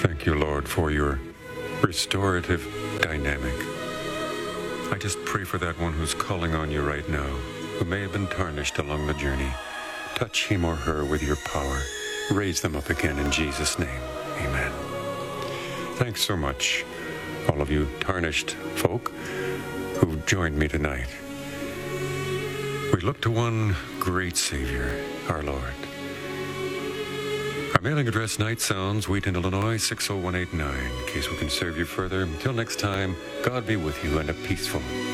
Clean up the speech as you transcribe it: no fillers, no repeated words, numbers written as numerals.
Thank you, Lord, for your restorative dynamic. I just pray for that one who's calling on you right now, who may have been tarnished along the journey. Touch him or her with your power. Raise them up again in Jesus' name. Amen. Thanks so much, all of you tarnished folk who've joined me tonight. We look to one great Savior, our Lord. Our mailing address, Night Sounds, Wheaton, Illinois, 60189, in case we can serve you further. Until next time, God be with you and a peaceful